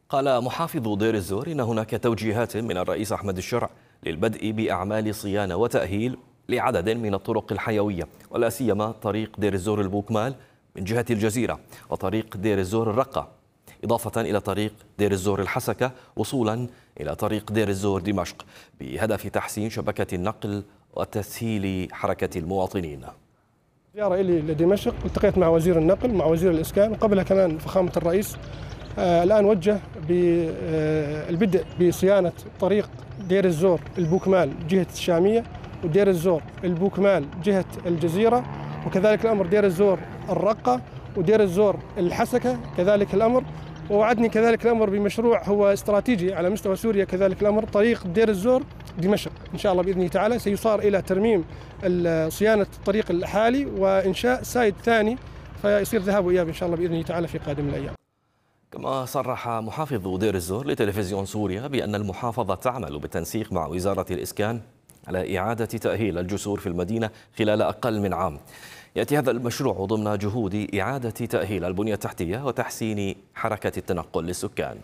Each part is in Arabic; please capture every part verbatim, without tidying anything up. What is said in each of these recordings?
قال محافظ دير الزور إن هناك توجيهات من الرئيس أحمد الشرع للبدء بأعمال صيانة وتأهيل لعدد من الطرق الحيوية، ولا سيما طريق دير الزور البوكمال من جهة الجزيرة، وطريق دير الزور الرقة، إضافة إلى طريق دير الزور الحسكة وصولا إلى طريق دير الزور دمشق، بهدف تحسين شبكة النقل وتسهيل حركة المواطنين. زيارة إلي لدمشق، التقيت مع وزير النقل مع وزير الإسكان، وقبلها كمان فخامة الرئيس آه الآن وجه بالبدء بصيانة طريق دير الزور البوكمال جهة الشامية، ودير الزور البوكمال جهة الجزيرة، وكذلك الأمر دير الزور الرقة، ودير الزور الحسكة كذلك الأمر. ووعدني كذلك الأمر بمشروع هو استراتيجي على مستوى سوريا كذلك الأمر، طريق دير الزور دمشق إن شاء الله بإذنه تعالى سيصار إلى ترميم صيانة الطريق الحالي وإنشاء سايد ثاني فيصير ذهاب وإياب إن شاء الله بإذنه تعالى في قادم الأيام. كما صرح محافظ دير الزور لتلفزيون سوريا بأن المحافظة تعمل بالتنسيق مع وزارة الإسكان على إعادة تأهيل الجسور في المدينة خلال أقل من عام. يأتي هذا المشروع ضمن جهود إعادة تأهيل البنية التحتية وتحسين حركة التنقل للسكان.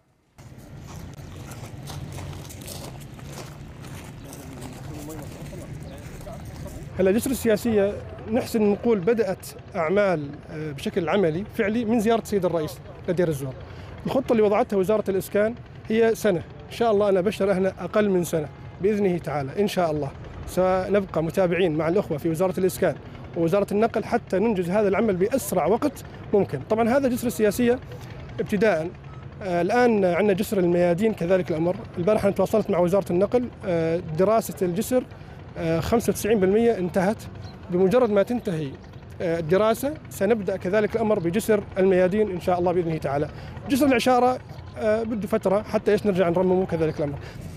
هلا الجسر السياسية نحسن نقول بدأت أعمال بشكل عملي فعلي من زيارة السيد الرئيس لدير الزور. الخطة اللي وضعتها وزارة الإسكان هي سنة، إن شاء الله أنا بشر إحنا أقل من سنة بإذنه تعالى إن شاء الله سنبقى متابعين مع الأخوة في وزارة الإسكان ووزارة النقل حتى ننجز هذا العمل بأسرع وقت ممكن. طبعا هذا جسر السياسية ابتداء. آه الآن عندنا جسر الميادين كذلك الأمر. البارحة أنا تواصلت مع وزارة النقل، آه دراسة الجسر آه خمسة وتسعين بالمئة انتهت. بمجرد ما تنتهي آه الدراسة سنبدأ كذلك الأمر بجسر الميادين إن شاء الله بإذنه تعالى. جسر العشارة آه بده فترة حتى إيش نرجع نرممه كذلك الأمر.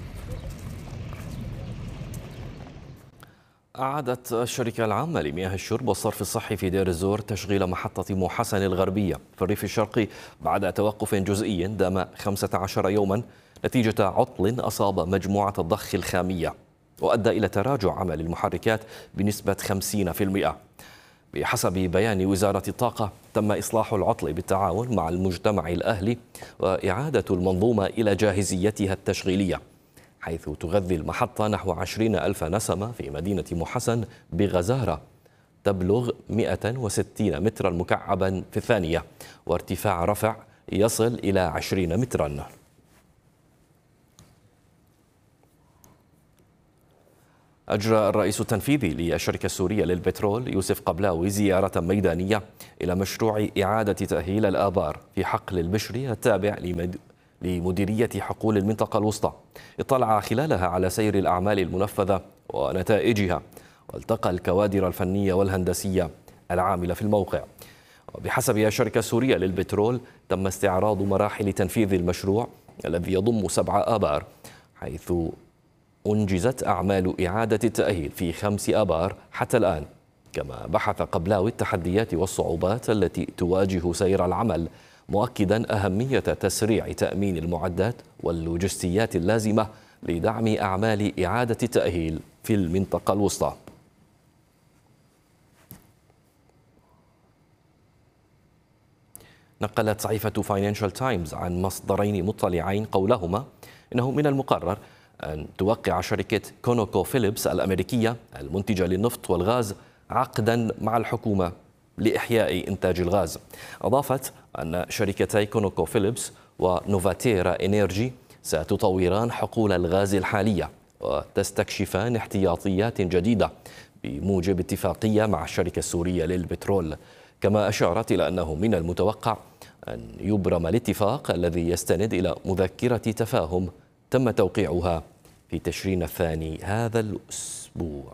أعادت الشركة العامة لمياه الشرب والصرف الصحي في دير الزور تشغيل محطة محسن الغربية في الريف الشرقي بعد توقف جزئي دام خمسة عشر يوما نتيجة عطل أصاب مجموعة الضخ الخامية وأدى إلى تراجع عمل المحركات بنسبة خمسين بالمئة. بحسب بيان وزارة الطاقة تم إصلاح العطل بالتعاون مع المجتمع الأهلي وإعادة المنظومة إلى جاهزيتها التشغيلية، حيث تغذي المحطة نحو عشرين ألف نسمة في مدينة محسن بغزارة تبلغ مئة وستين مترا مكعبا في الثانية، وارتفاع رفع يصل إلى عشرين مترا. أجرى الرئيس التنفيذي للشركة السورية للبترول يوسف قبلاوي زيارة ميدانية إلى مشروع إعادة تأهيل الآبار في حقل البشري التابع لمد... لمديرية حقول المنطقة الوسطى. اطلع خلالها على سير الأعمال المنفذة ونتائجها، والتقى الكوادر الفنية والهندسية العاملة في الموقع. وبحسب الشركة السورية للبترول تم استعراض مراحل تنفيذ المشروع الذي يضم سبع آبار، حيث أنجزت أعمال إعادة التأهيل في خمس آبار حتى الآن. كما بحث قبلاوي التحديات والصعوبات التي تواجه سير العمل، مؤكدا أهمية تسريع تأمين المعدات واللوجستيات اللازمة لدعم أعمال إعادة التأهيل في المنطقة الوسطى. نقلت صحيفة فاينانشال تايمز عن مصدرين مطلعين قولهما إنه من المقرر أن توقع شركة كونوكو فيليبس الأمريكية المنتجة للنفط والغاز عقدا مع الحكومة لإحياء إنتاج الغاز. أضافت أن شركتي كونوكو فيليبس ونوفاتيرا إنيرجي ستطوران حقول الغاز الحالية وتستكشفان احتياطيات جديدة بموجب اتفاقية مع الشركة السورية للبترول. كما أشارت إلى أنه من المتوقع أن يبرم الاتفاق الذي يستند إلى مذكرة تفاهم تم توقيعها في تشرين الثاني هذا الأسبوع.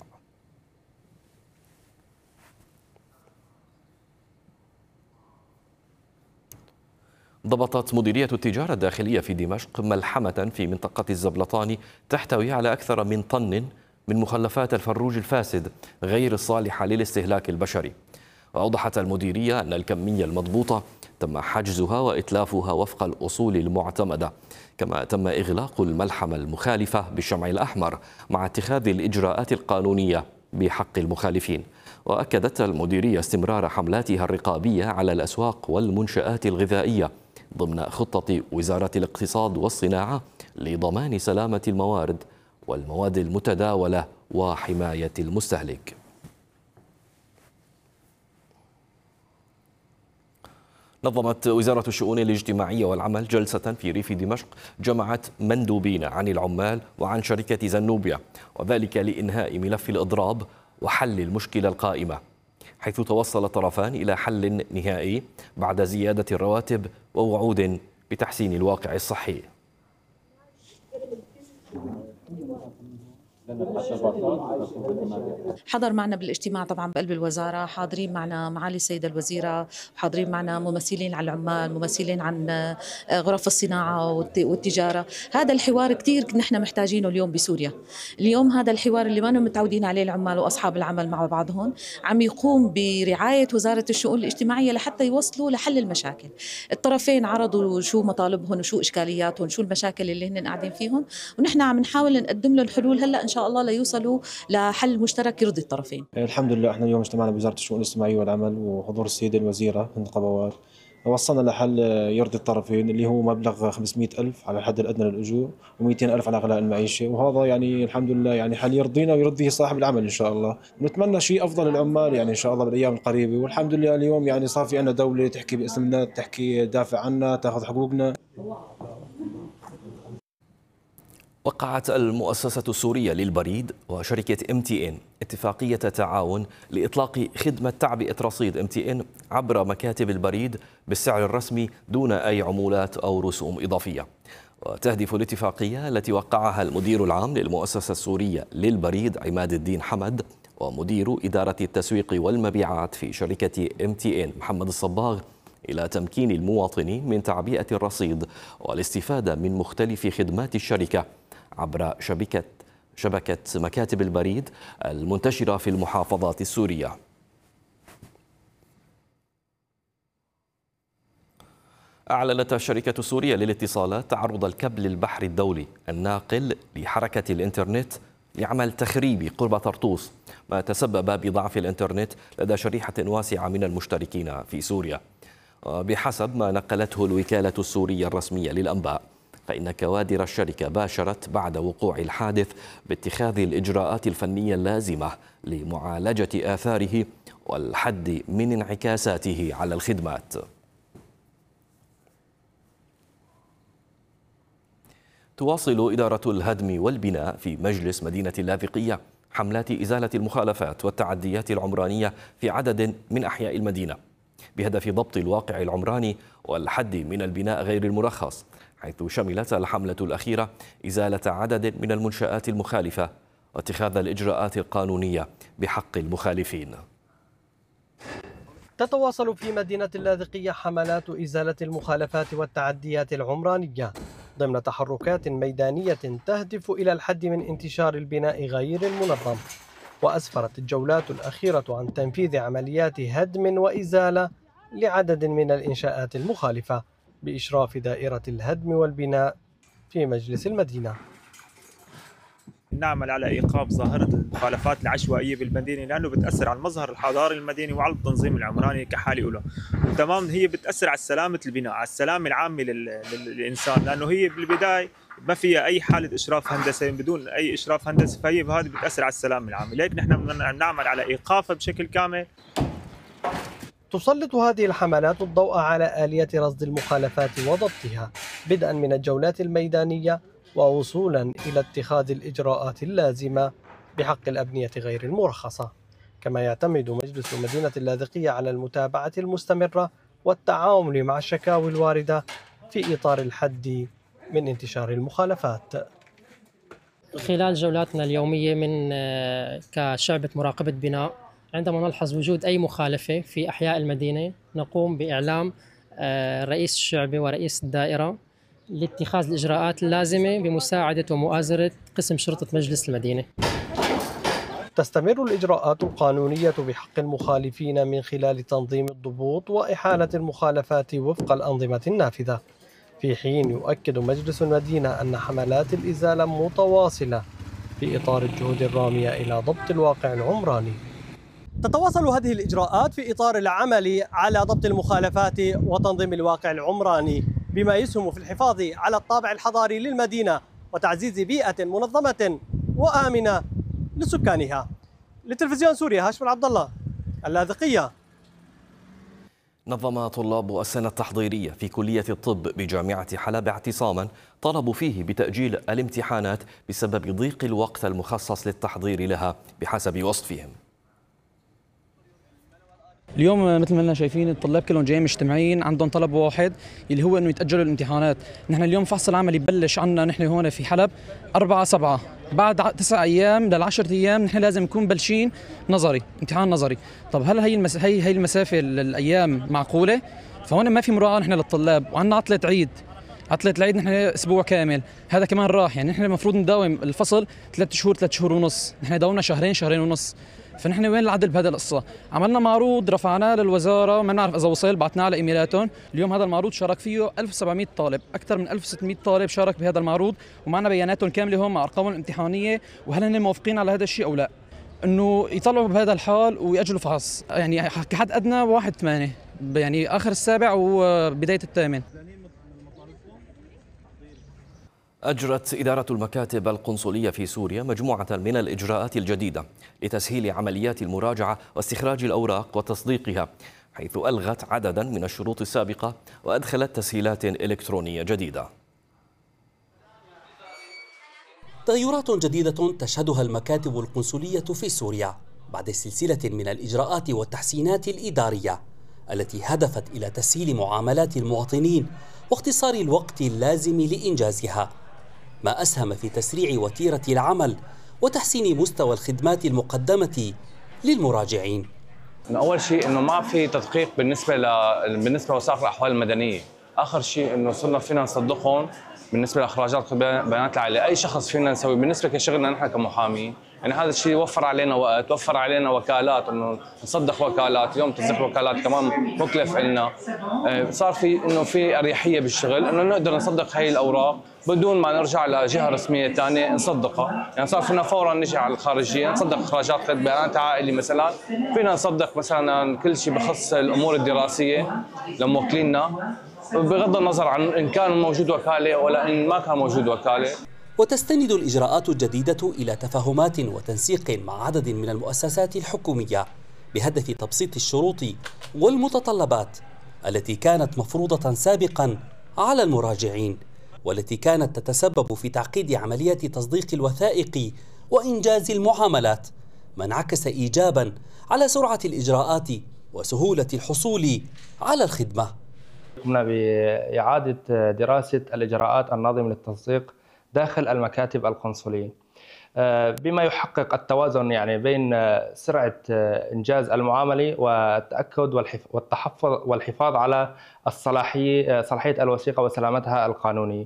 ضبطت مديرية التجارة الداخلية في دمشق ملحمة في منطقة الزبلطاني تحتوي على أكثر من طن من مخلفات الفروج الفاسد غير الصالحة للاستهلاك البشري. وأوضحت المديرية أن الكمية المضبوطة تم حجزها وإتلافها وفق الأصول المعتمدة. كما تم إغلاق الملحمة المخالفة بالشمع الأحمر مع اتخاذ الإجراءات القانونية بحق المخالفين. وأكدت المديرية استمرار حملاتها الرقابية على الأسواق والمنشآت الغذائية ضمن خطة وزارة الاقتصاد والصناعة لضمان سلامة الموارد والمواد المتداولة وحماية المستهلك. نظمت وزارة الشؤون الاجتماعية والعمل جلسة في ريف دمشق جمعت مندوبين عن العمال وعن شركة زنوبيا، وذلك لإنهاء ملف الإضراب وحل المشكلة القائمة، حيث توصل الطرفان إلى حل نهائي بعد زيادة الرواتب ووعود بتحسين الواقع الصحي. حضر معنا بالاجتماع طبعا بقلب الوزارة، حاضرين معنا معالي السيدة الوزيرة، حاضرين معنا ممثلين عن العمال، ممثلين عن غرف الصناعة والتجارة. هذا الحوار كثير نحن محتاجينه اليوم بسوريا. اليوم هذا الحوار اللي ما متعودين عليه العمال وأصحاب العمل مع بعضهم عم يقوم برعاية وزارة الشؤون الاجتماعية لحتى يوصلوا لحل المشاكل. الطرفين عرضوا شو مطالبهم وشو إشكالياتهم وشو المشاكل اللي هن قاعدين فيهم، ونحن عم نحاول نقدم لهم الحلول هلا إن شاء الله ليوصلوا لحل مشترك يرضي الطرفين. الحمد لله احنا اليوم اجتمعنا بوزارة الشؤون الاجتماعية والعمل وحضور السيدة الوزيرة هند قبوات، وصلنا لحل يرضي الطرفين اللي هو مبلغ خمسمئة ألف على الحد الأدنى للأجور ومئتين ألف على غلاء المعيشة، وهذا يعني الحمد لله يعني حل يرضينا ويرضيه صاحب العمل إن شاء الله. ونتمنى شيء أفضل للعمال يعني إن شاء الله بالأيام القريبة، والحمد لله اليوم يعني صار في عندنا دولة تحكي باسمنا، تحكي دافع عنا، تأخذ حقوقنا. وقعت المؤسسة السورية للبريد وشركة إم تي إن اتفاقية تعاون لإطلاق خدمة تعبئة رصيد إم تي إن عبر مكاتب البريد بالسعر الرسمي دون أي عمولات أو رسوم إضافية. وتهدف الاتفاقية التي وقعها المدير العام للمؤسسة السورية للبريد عماد الدين حمد ومدير إدارة التسويق والمبيعات في شركة إم تي إن محمد الصباغ إلى تمكين المواطنين من تعبئة الرصيد والاستفادة من مختلف خدمات الشركة عبر شبكة شبكة مكاتب البريد المنتشرة في المحافظات السورية. أعلنت الشركة السورية للاتصالات تعرض الكابل البحري الدولي الناقل لحركة الإنترنت لعمل تخريبي قرب طرطوس، ما تسبب بضعف الإنترنت لدى شريحة واسعة من المشتركين في سوريا. بحسب ما نقلته الوكالة السورية الرسمية للأنباء، فإن كوادر الشركة باشرت بعد وقوع الحادث باتخاذ الإجراءات الفنية اللازمة لمعالجة آثاره والحد من انعكاساته على الخدمات. تواصل إدارة الهدم والبناء في مجلس مدينة اللاذقية حملات إزالة المخالفات والتعديات العمرانية في عدد من أحياء المدينة بهدف ضبط الواقع العمراني والحد من البناء غير المرخص، حيث شملت الحملة الأخيرة إزالة عدد من المنشآت المخالفة واتخاذ الإجراءات القانونية بحق المخالفين. تتواصل في مدينة اللاذقية حملات إزالة المخالفات والتعديات العمرانية ضمن تحركات ميدانية تهدف إلى الحد من انتشار البناء غير المنظم. وأسفرت الجولات الأخيرة عن تنفيذ عمليات هدم وإزالة لعدد من الإنشاءات المخالفة بإشراف دائرة الهدم والبناء في مجلس المدينة. نعمل على إيقاف ظاهرة المخالفات العشوائية بالمدينة، لأنه بتأثر على المظهر الحضاري المدني وعلى التنظيم العمراني كحالة له. وتمام هي بتأثر على سلامة البناء، على السلامة العامة للإنسان، لأنه هي بالبداية ما فيها أي حالة إشراف هندسي، بدون أي إشراف هندسي، فهي بهذه بتأثر على السلامة العامة، لذلك نحن بدنا نعمل على إيقافها بشكل كامل. تسلط هذه الحملات الضوء على آلية رصد المخالفات وضبطها، بدءا من الجولات الميدانية ووصولا إلى اتخاذ الإجراءات اللازمة بحق الأبنية غير المرخصة. كما يعتمد مجلس مدينة اللاذقية على المتابعة المستمرة والتعامل مع الشكاوي الواردة في إطار الحد من انتشار المخالفات. خلال جولاتنا اليومية من كشعبة مراقبة بناء، عندما نلحظ وجود أي مخالفة في أحياء المدينة نقوم بإعلام رئيس الشعبة ورئيس الدائرة لاتخاذ الإجراءات اللازمة بمساعدة ومؤازرة قسم شرطة مجلس المدينة. تستمر الإجراءات القانونية بحق المخالفين من خلال تنظيم الضبوط وإحالة المخالفات وفق الأنظمة النافذة، في حين يؤكد مجلس المدينة أن حملات الإزالة متواصلة في إطار الجهود الرامية إلى ضبط الواقع العمراني. تتواصل هذه الإجراءات في إطار العمل على ضبط المخالفات وتنظيم الواقع العمراني بما يسهم في الحفاظ على الطابع الحضاري للمدينة وتعزيز بيئة منظمة وآمنة لسكانها. لتلفزيون سوريا هاشم عبد الله، اللاذقية. نظم طلاب السنة التحضيرية في كلية الطب بجامعة حلب اعتصاما طلبوا فيه بتأجيل الامتحانات بسبب ضيق الوقت المخصص للتحضير لها بحسب وصفهم. اليوم مثل ما لنا شايفين الطلاب كلهم جايين مجتمعين عندهم طلب واحد اللي هو انه يتاجلوا الامتحانات. نحن اليوم فحص العملي ببلش عنا نحن هون في حلب أربعة سبعة، بعد تسع ايام للعشرة ايام نحن لازم نكون بلشين نظري، امتحان نظري. طب هل هي المس... هي هي المسافه الايام معقوله؟ فهون ما في مراعاه نحن للطلاب، وعندنا عطله عيد، عطله العيد نحن اسبوع كامل، هذا كمان راح. يعني نحن المفروض نداوم الفصل ثلاث شهور ثلاث شهور ونص، نحن داومنا شهرين شهرين ونص. فنحن وين العدل بهذا القصه؟ عملنا معروض رفعناه للوزاره، ما بنعرف اذا وصل، بعثناه على ايميلاتهم. اليوم هذا المعروض شارك فيه ألف وسبعمئة طالب، اكثر من ألف وستمئة طالب شارك بهذا المعروض، ومعنا بياناتهم كامله هون مع ارقامهم الامتحانيه، وهل هن موافقين على هذا الشيء او لا. انه يطلعوا بهذا الحال ويأجلوا فحص، يعني كحد ادنى واحد ثمانية، يعني اخر السابع وبدايه الثامن. أجرت إدارة المكاتب القنصلية في سوريا مجموعة من الإجراءات الجديدة لتسهيل عمليات المراجعة واستخراج الأوراق وتصديقها، حيث ألغت عددا من الشروط السابقة وأدخلت تسهيلات إلكترونية جديدة. تغيرات جديدة تشهدها المكاتب القنصلية في سوريا بعد سلسلة من الإجراءات والتحسينات الإدارية التي هدفت إلى تسهيل معاملات المواطنين واختصار الوقت اللازم لإنجازها، ما أسهم في تسريع وتيرة العمل وتحسين مستوى الخدمات المقدمة للمراجعين. أول شيء إنه ما في تدقيق بالنسبة ل بالنسبة لوثائق الأحوال المدنية. آخر شيء إنه صرنا فينا نصدقهم بالنسبة لإخراجات بيانات العائلة، أي شخص فينا نسوي بالنسبة لشغلنا نحن كمحامين. يعني هذا الشيء وفر علينا وقت، وفر علينا وكالات، انه نصدق وكالات. اليوم تصديق وكالات كمان مكلف لنا. صار في انه في اريحيه بالشغل، انه نقدر نصدق هي الاوراق بدون ما نرجع لجهه رسميه ثانيه نصدقها. يعني صار فينا فورا نجي على الخارجيه نصدق اخراجات بيانات عائلي مثلا، فينا نصدق مثلا كل شيء بخص الامور الدراسيه لموكلينا، بغض النظر عن ان كان موجود وكاله ولا ان ما كان موجود وكاله. وتستند الإجراءات الجديدة إلى تفاهمات وتنسيق مع عدد من المؤسسات الحكومية بهدف تبسيط الشروط والمتطلبات التي كانت مفروضة سابقا على المراجعين، والتي كانت تتسبب في تعقيد عمليات تصديق الوثائق وإنجاز المعاملات، ما انعكس إيجابا على سرعة الإجراءات وسهولة الحصول على الخدمة. قمنا بإعادة دراسة الإجراءات الناظمة للتصديق داخل المكاتب القنصلية بما يحقق التوازن يعني بين سرعة إنجاز المعاملة والتأكد والتحفظ والحفاظ على الصلاحية صلاحية الوثيقة وسلامتها القانونية.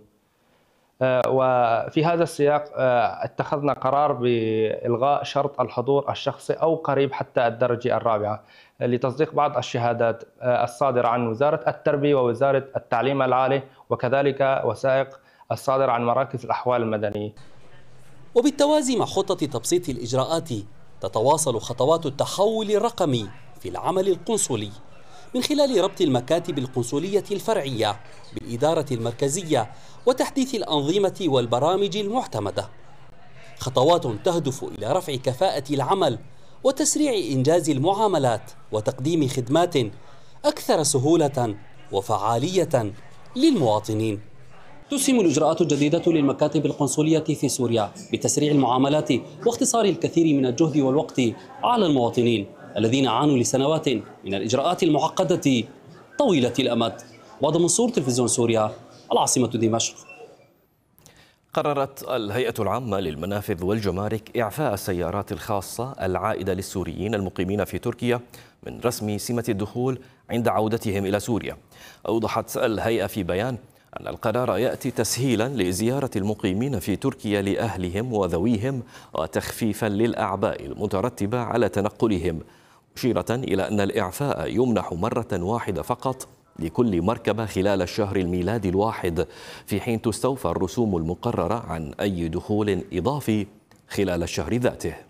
وفي هذا السياق اتخذنا قرار بإلغاء شرط الحضور الشخصي أو قريب حتى الدرجة الرابعة لتصديق بعض الشهادات الصادرة عن وزارة التربية ووزارة التعليم العالي، وكذلك وثائق الصادرة عن مراكز الأحوال المدنية. وبالتوازي مع خطة تبسيط الإجراءات تتواصل خطوات التحول الرقمي في العمل القنصلي من خلال ربط المكاتب القنصلية الفرعية بالإدارة المركزية وتحديث الأنظمة والبرامج المعتمدة، خطوات تهدف إلى رفع كفاءة العمل وتسريع إنجاز المعاملات وتقديم خدمات أكثر سهولة وفعالية للمواطنين. تسهم الإجراءات الجديدة للمكاتب القنصلية في سوريا بتسريع المعاملات واختصار الكثير من الجهد والوقت على المواطنين الذين عانوا لسنوات من الإجراءات المعقدة طويلة الأمد. وهذا منصور، تلفزيون سوريا، العاصمة دمشق. قررت الهيئة العامة للمنافذ والجمارك إعفاء السيارات الخاصة العائدة للسوريين المقيمين في تركيا من رسم سمة الدخول عند عودتهم إلى سوريا. أوضحت الهيئة في بيان أن القرار يأتي تسهيلا لزيارة المقيمين في تركيا لأهلهم وذويهم وتخفيفا للأعباء المترتبة على تنقلهم، مشيرة إلى أن الإعفاء يمنح مرة واحدة فقط لكل مركبة خلال الشهر الميلادي الواحد، في حين تستوفى الرسوم المقررة عن أي دخول إضافي خلال الشهر ذاته.